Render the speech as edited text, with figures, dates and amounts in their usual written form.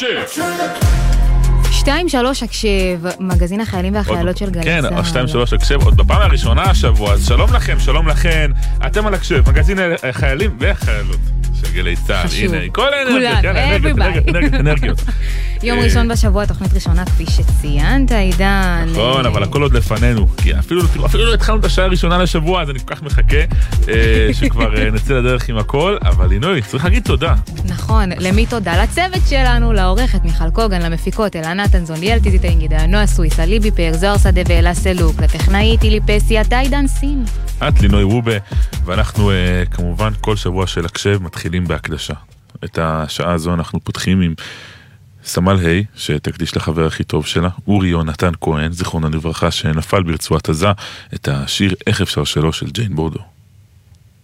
2-3 הקשב, מגזין החיילים והחיילות של גלי צה"ל. כן, 2-3 הקשב, עוד בפעם הראשונה השבוע, אז שלום לכם, שלום לכן, אתם על הקשב, מגזין החיילים והחיילות של גלי צה"ל. חשוב. הנה, כל האנרגיות, אנרגיות. יום ראשון בשבוע, תוכנית ראשונה כפי שציינת, עידן. נכון, אבל הכל עוד לפנינו, כי אפילו לא התחלנו את השעה הראשונה לשבוע, אז אני כל כך מחכה שכבר נצא לדרך עם הכל, אבל לינוי, צריך להגיד תודה. נכון, למי תודה? לצוות שלנו, לעורכת מיכל קוגן, למפיקות אלנה תנזוניאל, טיזית אינגידה, נועה סוויסה, ליבי פאר, זוהר שדה ואלה סלוק, לטכנאית אילי פסיה, טיידן סין. את לינוי רובה, ואנחנו כמובן כל שבוע של הקשב מתחילים בהקדשה. את השעה הזו אנחנו פותחים עם סמל היי, שתקדיש לחבר הכי טוב שלה, אורי יונתן כהן, זיכרונה לברכה, שנפל ברצועת עזה, את השיר איך אפשר שלו של ג'יין בורדו.